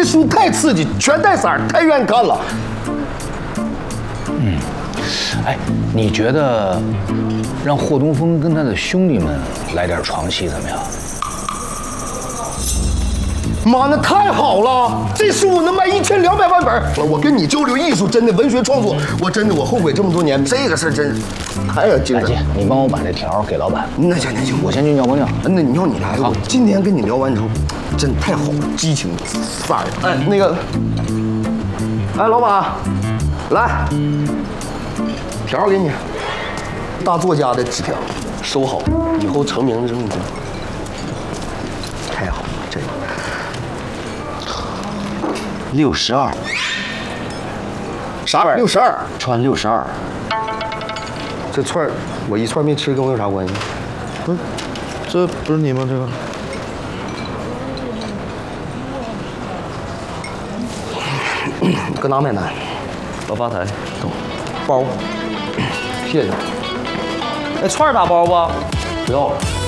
结束太刺激，全带色儿太愿意看了。 哎，你觉得让霍东风跟他的兄弟们来点床戏怎么样？ 妈，那太好了！这书能卖1200万本。我跟你交流艺术，真的文学创作，我后悔这么多年。这个事儿真太精彩。 你帮我把这条给老板。 那行， 我先去尿泡尿。 那你尿你来。好，今天跟你聊完之后，真太好了，激情范儿。哎，那个，哎，老板，来，条给你，大作家的纸条，收好，以后成名的时候你就。太好了，这个。 62， 啥玩意儿？62， 穿62。 这串我一串没吃，跟我有啥关系？ 不是，这不是你吗？这个。 搁哪买单？ 到吧台。 包，谢谢。 那串打包不？ 不要。